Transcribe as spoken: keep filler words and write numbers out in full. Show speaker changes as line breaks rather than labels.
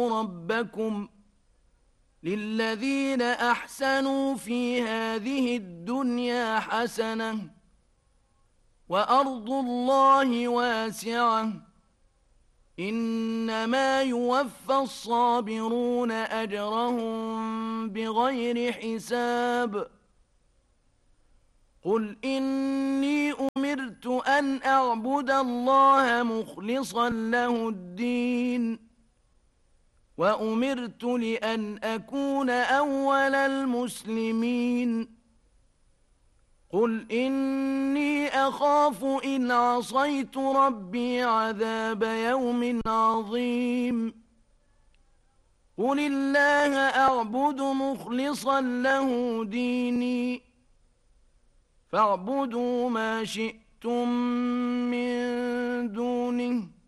ربكم للذين أحسنوا في هذه الدنيا حسنة وأرض الله واسعة إنما يوفى الصابرون أجرهم بغير حساب قل إني أمرت أن أعبد الله مخلصا له الدين وأمرت لأن أكون أول المسلمين قل إني أخاف إن عصيت ربي عذاب يوم عظيم قل الله أعبد مخلصا له ديني فاعبدوا ما شئتم من دونه